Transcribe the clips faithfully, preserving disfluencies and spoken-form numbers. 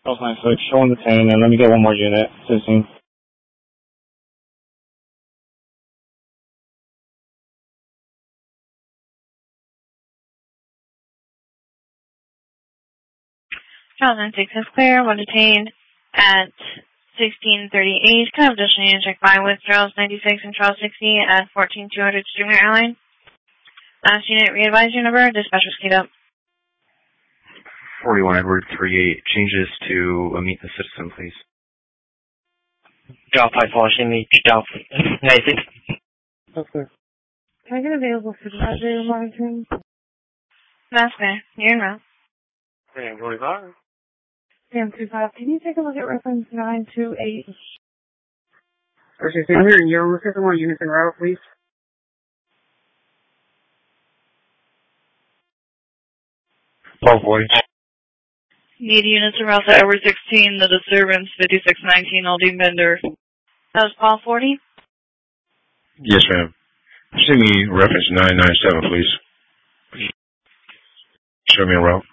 Charles nine six, showing the ten, and let me get one more unit. sixteen. Charles nine six is clear, one detained at sixteen thirty-eight. Can I have additional unit check by with Charles ninety-six and Charles sixty at fourteen two hundred Streamer Airline? Last unit, re-advise your number, dispatcher's keyed up. forty-one Edward thirty-eight, changes to a meet the citizen, please. Delta following Delta ninety-six. That's clear. Can I get available supervisor monitoring? That's clear. You're in route. Sam twenty-five. Sam twenty-five, can you take a look at reference nine two eight? Okay, so here, you're looking for more units in route, please. twelve forty. Need units around the Edward sixteen, the disturbance, fifty-six nineteen, Aldine Bender. That was Paul forty? Yes, ma'am. Send me reference nine nine seven, please. Show me a route.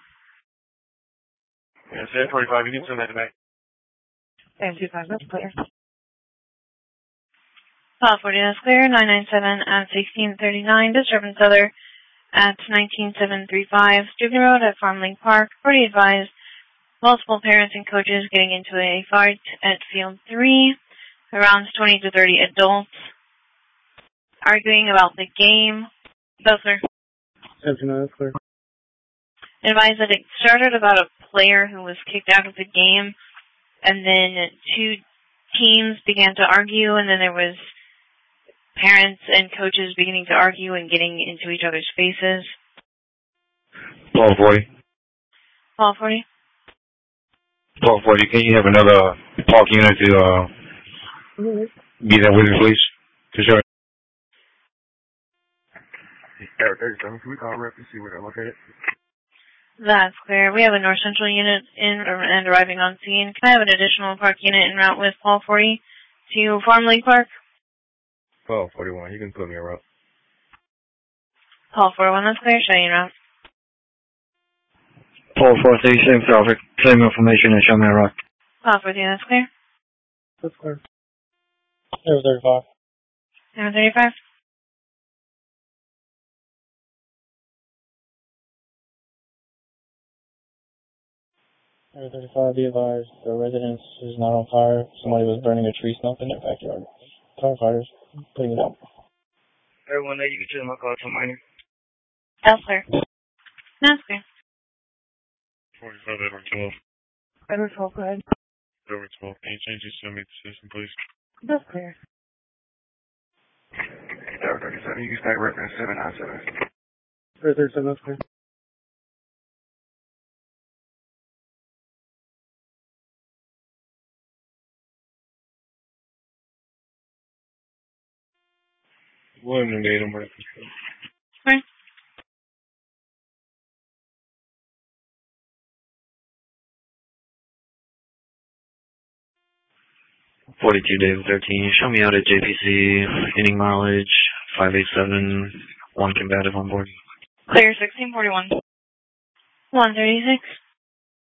Yes, Sam twenty-five, you can send that tonight. Sam twenty-five, that's clear. Paul forty, that's clear. nine nine seven at sixteen thirty-nine, disturbance other at nineteen seven thirty-five, Steuben Road at Farmlink Park. Already advised, multiple parents and coaches getting into a fight at Field three. Around twenty to thirty adults arguing about the game. That's clear. Sam twenty-nine, that's clear. Advised that it started about a player who was kicked out of the game, and then two teams began to argue, and then there was parents and coaches beginning to argue and getting into each other's faces. twelve forty. Paul forty? twelve forty, can you have another park unit to uh, be there with me, please? To show. Eric thirty-seven, can we call rep and see where they're located? That's clear. We have a North Central unit in and arriving on scene. Can I have an additional park unit en route with Paul forty to Farm Lake Park? twelve forty-one, you can put me a route. Paul forty-one, that's clear. Show you en route. Paul forty, same traffic, same information, and show me a route. Paul forty, that's clear. That's clear. Air thirty-five. Air thirty-five. Air thirty-five, be advised, the residence is not on fire. Somebody was burning a tree stump in their backyard. Firefighters putting it out. Everyone there, you can choose my call to minor. That's clear. That's clear. forty-five, Edward twelve. Edward twelve, go ahead. Edward twelve, can you change this to meet the citizen, please? That's clear. Eric thirty-seven, you can start reference seven nine seven. Air thirty-seven, that's clear. One and eight on reference. Right. forty-two, David thirteen, show me out at J P C, inning mileage, five eight seven, one combative on board. Clear sixteen forty-one. one thirty-six.